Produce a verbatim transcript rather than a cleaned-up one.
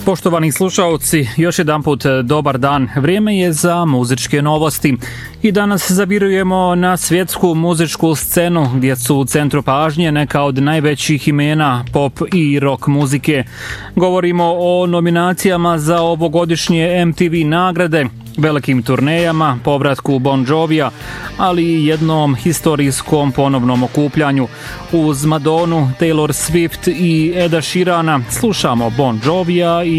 Poštovani slušalci, još jedanput dobar dan. Vrijeme je za muzičke novosti. I danas zabirujemo na svjetsku muzičku scenu gdje su u centru pažnje neka od najvećih imena pop i rock muzike. Govorimo o nominacijama za ovogodišnje M T V nagrade, velikim turnejama, povratku Bon Jovija, ali i jednom historijskom ponovnom okupljanju. Uz Madonu, Taylor Swift i Eda Sheerana slušamo Bon Jovija i